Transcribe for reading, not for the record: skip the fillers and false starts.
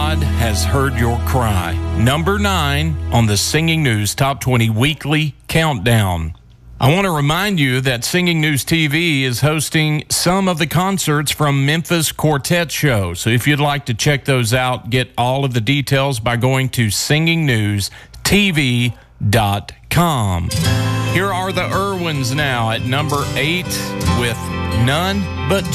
God has heard your cry. Number 9 on the Singing News Top 20 Weekly Countdown. I want to remind you that Singing News TV is hosting some of the concerts from Memphis Quartet Show. So if you'd like to check those out, get all of the details by going to singingnewstv.com. Here are the Irwins now at number 8 with None But